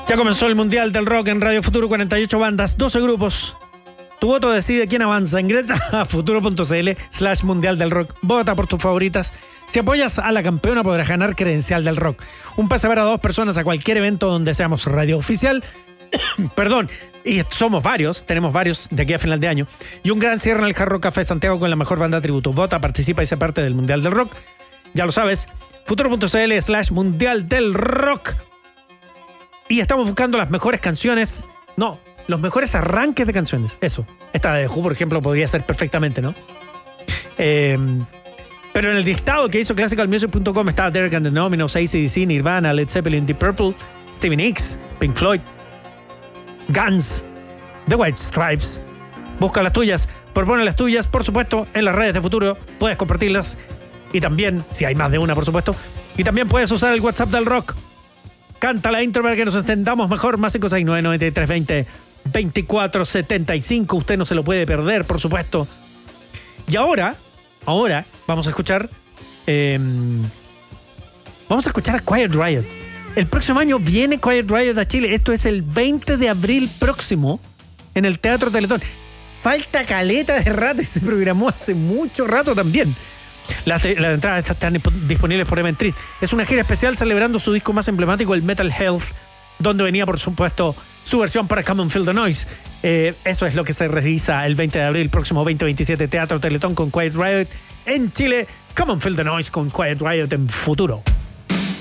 Ya comenzó el Mundial del Rock en Radio Futuro, 48 bandas, 12 grupos. Tu voto decide quién avanza. Ingresa a futuro.cl/Mundial del Rock. Vota por tus favoritas. Si apoyas a la campeona podrás ganar credencial del rock. Un pase para 2 personas a cualquier evento donde seamos radio oficial. Perdón, y somos varios, tenemos varios de aquí a final de año. Y un gran cierre en el Hard Rock Café Santiago con la mejor banda tributo. Vota, participa y sé parte del Mundial del Rock. Ya lo sabes, futuro.cl/Mundial del Rock. Y estamos buscando las mejores canciones. No, los mejores arranques de canciones. Eso. Esta de The Who, por ejemplo, podría ser perfectamente, ¿no? Pero en el listado que hizo classicalmusic.com estaba Derek and the Dominos, AC/DC, Nirvana, Led Zeppelin, Deep Purple, Stevie Nicks, Pink Floyd, Guns, The White Stripes. Busca las tuyas, propone las tuyas, por supuesto, en las redes de Futuro. Puedes compartirlas. Y también, si hay más de una, por supuesto. Y también puedes usar el WhatsApp del rock. Canta la intro para que nos entendamos mejor. Más 569-9320-2475. Usted no se lo puede perder, por supuesto. Y ahora vamos a escuchar a Quiet Riot. El próximo año viene Quiet Riot a Chile. Esto es el 20 de abril próximo en el Teatro Teletón. Falta caleta de rato y se programó hace mucho rato también. Las entradas están disponibles por Eventbrite. Es una gira especial celebrando su disco más emblemático, el Metal Health, donde venía, por supuesto, su versión para Come and Feel the Noise. Eso es lo que se revisa el 20 de abril, próximo 2027, Teatro Teletón con Quiet Riot en Chile. Come and Feel the Noise con Quiet Riot en Futuro.